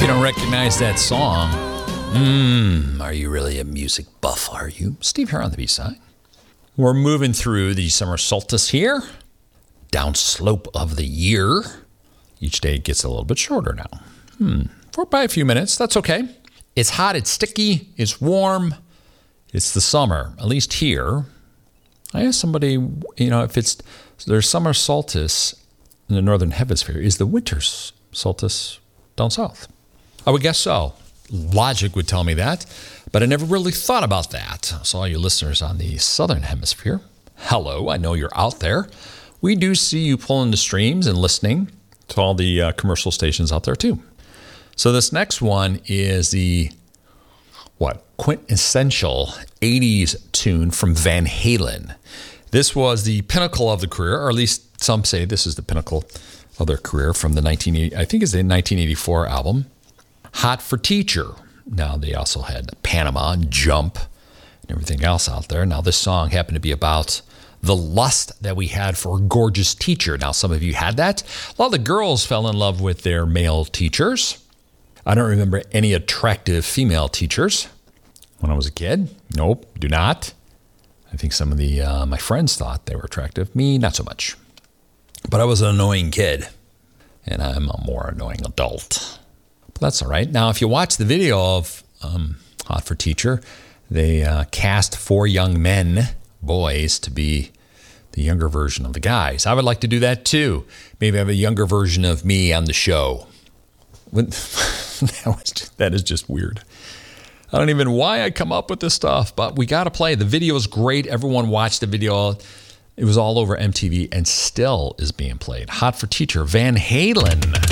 don't recognize that song, are you really a music buff, are you? Steve here on the B-side. We're moving through the summer solstice here, down slope of the year. Each day gets a little bit shorter now. By a few minutes, that's okay. It's hot, it's sticky, it's warm. It's the summer, at least here. I asked somebody, if there's summer solstice in the northern hemisphere, is the winter solstice down south? I would guess so. Logic would tell me that, but I never really thought about that. So all you listeners on the southern hemisphere, hello, I know you're out there. We do see you pulling the streams and listening to all the commercial stations out there too. So this next one is the quintessential 80s tune from Van Halen. This was the pinnacle of the career, or at least some say this is the pinnacle of their career from the 1984 album, Hot for Teacher. Now they also had Panama and Jump and everything else out there. Now this song happened to be about the lust that we had for a gorgeous teacher. Now some of you had that. A lot of the girls fell in love with their male teachers. I don't remember any attractive female teachers when I was a kid. Nope, do not. I think some of my friends thought they were attractive. Me, not so much. But I was an annoying kid, and I'm a more annoying adult. But that's all right. Now, if you watch the video of Hot for Teacher, they cast 4 young men, boys, to be the younger version of the guys. I would like to do that too. Maybe have a younger version of me on the show. That is just weird. I don't even know why I come up with this stuff, but we got to play. The video is great. Everyone watched the video. It was all over MTV and still is being played. Hot for Teacher, Van Halen.